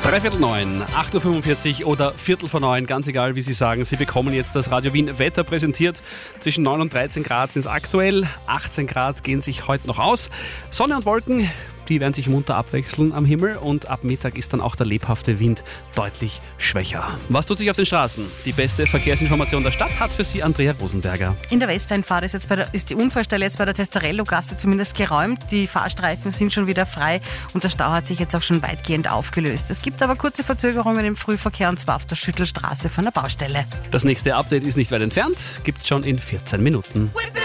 9:45, 8:45 oder 8:45, ganz egal, wie Sie sagen. Sie bekommen jetzt das Radio Wien Wetter präsentiert. Zwischen 9 und 13 Grad sind es aktuell. 18 Grad gehen sich heute noch aus. Sonne und Wolken, die werden sich munter abwechseln am Himmel und ab Mittag ist dann auch der lebhafte Wind deutlich schwächer. Was tut sich auf den Straßen? Die beste Verkehrsinformation der Stadt hat für Sie Andrea Rosenberger. In der Westeinfahrt ist die Unfallstelle jetzt bei der Testarello-Gasse zumindest geräumt. Die Fahrstreifen sind schon wieder frei und der Stau hat sich jetzt auch schon weitgehend aufgelöst. Es gibt aber kurze Verzögerungen im Frühverkehr und zwar auf der Schüttelstraße von der Baustelle. Das nächste Update ist nicht weit entfernt, gibt's schon in 14 Minuten.